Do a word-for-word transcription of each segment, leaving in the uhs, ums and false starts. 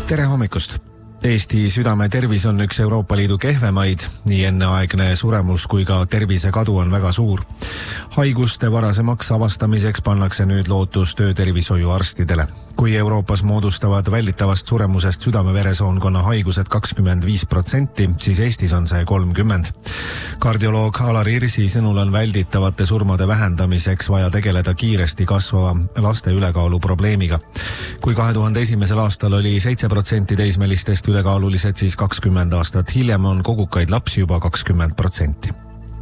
Tere hommikust! Eesti südame tervis on üks Euroopa Liidu kehvemaid, nii enneaegne suremus kui ka tervisekadu on väga suur. Haiguste varasemaks avastamiseks pannakse nüüd lootus töötervishoiuarstidele. Kui Euroopas moodustavad välditavast suremusest südame-veresoonkonna haigused kakskümmend viis protsenti, siis Eestis on see kolmkümmend. Kardioloog Alar Irsi sõnul on välditavate surmade vähendamiseks vaja tegeleda kiiresti kasvava laste ülekaalu probleemiga. Kui kahe tuhande esimesel aastal oli seitse protsenti teismelistest ülekaalulised, siis kakskümmend aastat hiljem on kogukaid lapsi juba kakskümmend protsenti.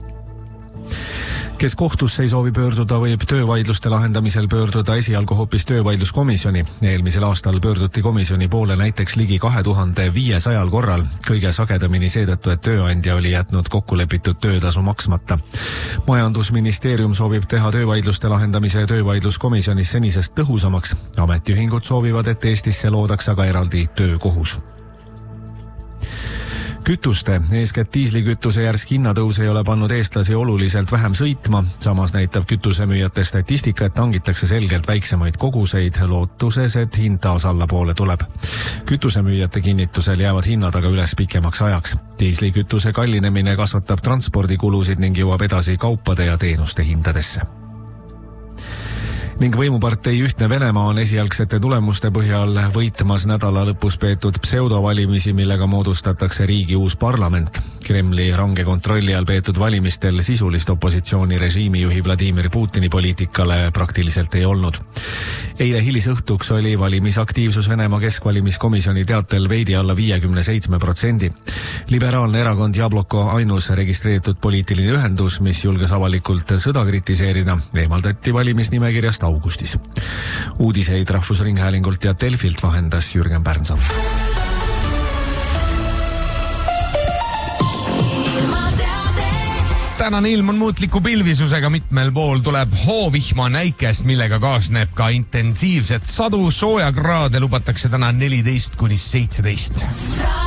Kes kohtusse ei soovi pöörduda, võib töövaidluste lahendamisel pöörduda esialgu hoopis töövaidluskomisjoni. Eelmisel aastal pöörduti komisjoni poole näiteks ligi kahe tuhande viiesajal korral, kõige sagedamini seetõttu, et tööandja oli jätnud kokkulepitud töötasu maksmata. Majandusministeerium soovib teha töövaidluste lahendamise töövaidluskomisjonis senisest tõhusamaks. Ametiühingud soovivad, et Eestisse loodaks aga eraldi töökohus. Kütuste, eeskätt diislikütuse järsk hinnatõus ei ole pannud eestlasi oluliselt vähem sõitma, samas näitab kütusemüüjate statistika, et tangitakse selgelt väiksemaid koguseid, lootuses, et hind taas allapoole tuleb. Kütusemüüjate kinnitusel jäävad hinnad aga üles pikemaks ajaks. Diislikütuse kallinemine kasvatab transpordikulusid ning jõuab edasi kaupade ja teenuste hindadesse. Ning võimupartei Ühtne Venemaa on esialgsete tulemuste põhjal võitmas nädala lõpus peetud pseudovalimisi, millega moodustatakse riigi uus parlament. Kremli range kontrolli all peetud valimistel sisulist opositsiooni režiimi juhi Vladimir Putini poliitikale praktiliselt ei olnud. Eile hilisõhtuks oli valimisaktiivsus Venemaa keskvalimiskomisjoni teatel veidi alla viiekümne seitsme protsendi. Liberaalne erakond Jabloko ainus registreeritud poliitiline ühendus, mis julges avalikult sõda kritiseerida, eemaldati valimisnimekirjast augustis. Uudiseid Rahvusringhäälingult ja Delfilt vahendas Jürgen Pärnson. Tänane ilm on muutliku pilvisusega, mitmel pool tuleb hoovihma näikest, millega kaasneb ka intensiivset sadu, soojakraade lubatakse täna neliteist kuni seitseteist.